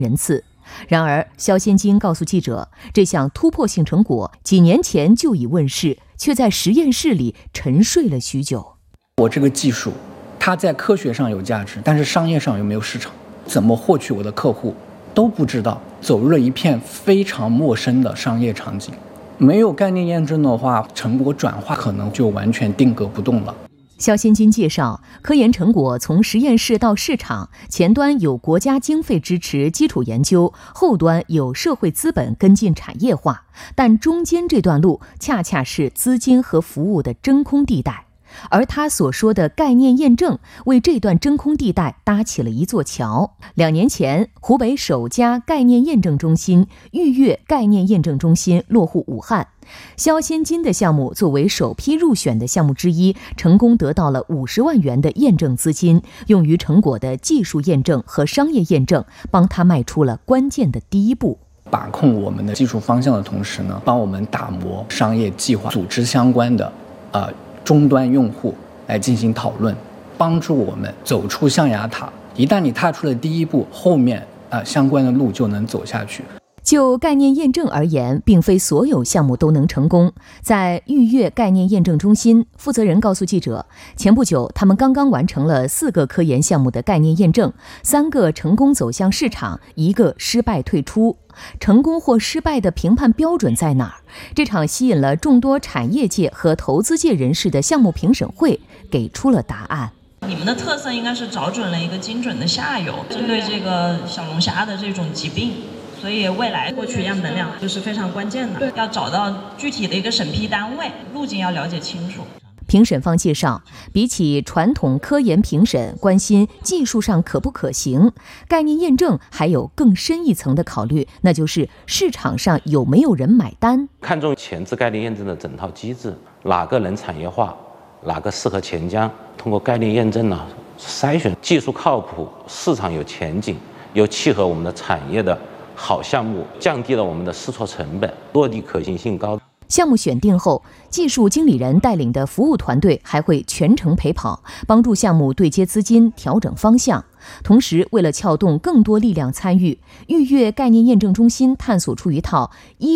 人次。然而，肖先金告诉记者，这项突破性成果几年前就已问世，却在实验室里沉睡了许久。 我这个技术，它在科学上有价值，但是商业上有没有市场？怎么获取我的客户都不知道，走入了一片非常陌生的商业场景。没有概念验证的话，成果转化可能就完全定格不动了。 肖先金介绍，科研成果从实验室到市场，前端有国家经费支持基础研究，后端有社会资本跟进产业化，但中间这段路恰恰是资金和服务的真空地带。而他所说的概念验证，为这段真空地带搭起了一座桥。2年前，湖北首家概念验证中心豫粤概念验证中心落户武汉。肖先金的项目作为首批入选的项目之一，成功得到了50万元的验证资金，用于成果的技术验证和商业验证，帮他迈出了关键的第一步。 把控我们的技术方向的同时呢，帮我们打磨商业计划，组织相关的终端用户来进行讨论，帮助我们走出象牙塔。一旦你踏出了第一步，后面相关的路就能走下去。 就概念验证而言，并非所有项目都能成功。在豫粤概念验证中心，负责人告诉记者，前不久他们刚刚完成了4个科研项目的概念验证，3个成功走向市场，1个失败退出。成功或失败的评判标准在哪儿？这场吸引了众多产业界和投资界人士的项目评审会给出了答案。 你们的特色应该是找准了一个精准的下游，针对这个小龙虾的这种疾病，所以未来获取样本量就是非常关键的，要找到具体的一个审批单位，路径要了解清楚。 评审方介绍，比起传统科研评审关心技术上可不可行，概念验证还有更深一层的考虑，那就是市场上有没有人买单。 看重前置概念验证的整套机制，哪个能产业化，哪个适合钱江，通过概念验证呢，筛选技术靠谱、市场有前景、又契合我们的产业的好项目，降低了我们的试错成本，落地可行性高。 项目选定后，技术经理人带领的服务团队还会全程陪跑，帮助项目对接资金、调整方向。同时，为了撬动更多力量参与，豫粤概念验证中心探索出一套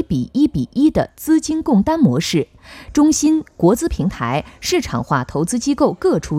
1:1:1的资金共担模式。中心、国资平台、市场化投资机构各出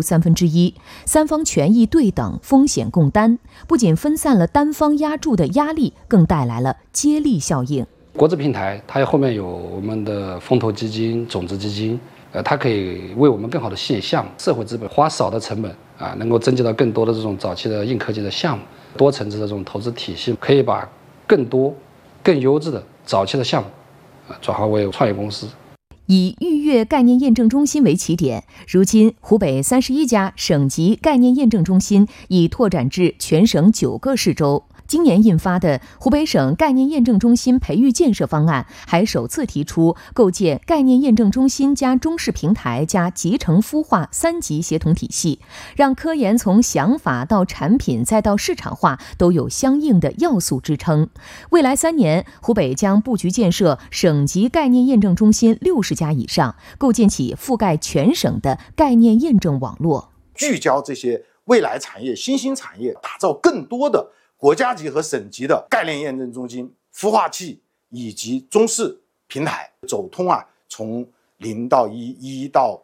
1/3，3方权益对等，风险共担，不仅分散了单方压注的压力，更带来了接力效应。 国资平台它后面有我们的风投基金、种子基金，它可以为我们更好的吸引项目，社会资本花少的成本能够增加到更多的这种早期的硬科技的项目，多层次的这种投资体系，可以把更多、更优质的早期的项目转化为创业公司。 以豫粤概念验证中心为起点，如今湖北31家省级概念验证中心已拓展至全省9个市州。今年印发的湖北省概念验证中心培育建设方案，还首次提出构建概念验证中心加中试平台加集成孵化3级协同体系，让科研从想法到产品再到市场化都有相应的要素支撑。未来3年，湖北将布局建设省级概念验证中心60家以上，构建起覆盖全省的概念验证网络， 聚焦这些未来产业、新兴产业，打造更多的国家级和省级的概念验证中心、孵化器以及中试平台，走通从0到1、1到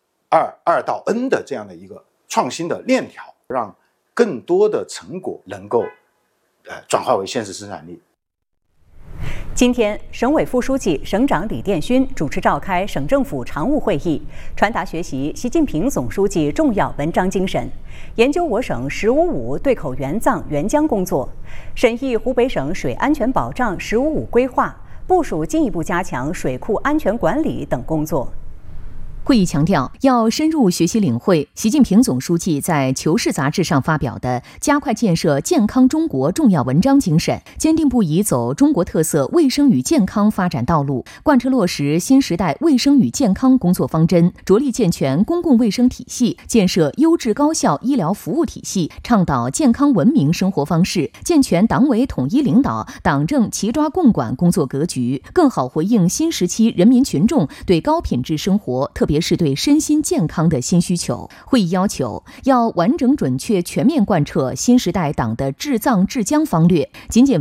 2、2到 N 的这样的一个创新的链条，让更多的成果能够转化为现实生产力。 今天，省委副书记、省长李殿勋主持召开省政府常务会议，传达学习习近平总书记重要文章精神，研究我省“1055”对口援藏援疆工作，审议湖北省水安全保障“1055”规划，部署进一步加强水库安全管理等工作。 会议强调，要深入学习领会习近平总书记在《求是》杂志上发表的加快建设健康中国重要文章精神， 坚定不移走中国特色卫生与健康发展道路，贯彻落实新时代卫生与健康工作方针，着力健全公共卫生体系，建设优质高效医疗服务体系，倡导健康文明生活方式，健全党委统一领导、党政齐抓共管工作格局，更好回应新时期人民群众对高品质生活，特别是对身心健康的新需求。会议要求，要完整准确全面贯彻新时代党的治藏治疆方略，紧紧